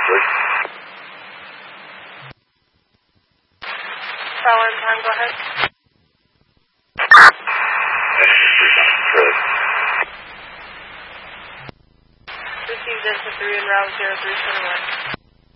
Good. Following time, go ahead. Received Delta 3 and route 0321.